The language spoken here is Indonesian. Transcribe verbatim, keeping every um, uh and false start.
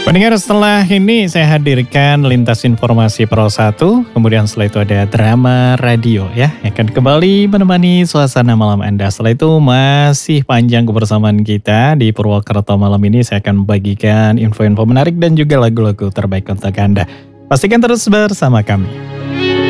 Pendengar, setelah ini saya hadirkan lintas informasi Pro satu, kemudian setelah itu ada drama radio ya, yang akan kembali menemani suasana malam Anda. Setelah itu masih panjang kebersamaan kita di Purwokerto malam ini, saya akan membagikan info-info menarik dan juga lagu-lagu terbaik untuk Anda. Pastikan terus bersama kami.